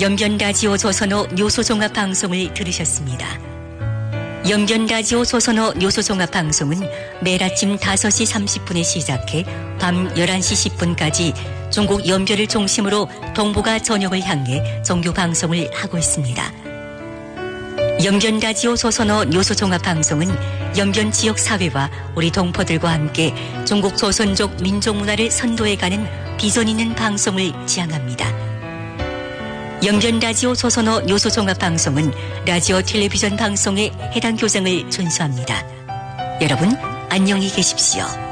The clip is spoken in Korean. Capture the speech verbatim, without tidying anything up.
연변라디오 조선호 뉴스종합방송을 들으셨습니다. 연변라디오 조선호 뉴스종합방송은 매일 아침 다섯 시 삼십 분에 시작해 밤 열한 시 십 분까지 중국 연변을 중심으로 동북아 전역을 향해 정규 방송을 하고 있습니다. 연변라디오 조선호 뉴스종합방송은 연변 지역 사회와 우리 동포들과 함께 중국 조선족 민족문화를 선도해가는 비전 있는 방송을 지향합니다. 연변라디오 조선호 뉴스종합방송은 라디오 텔레비전 방송의 해당 교정을 준수합니다. 여러분 안녕히 계십시오.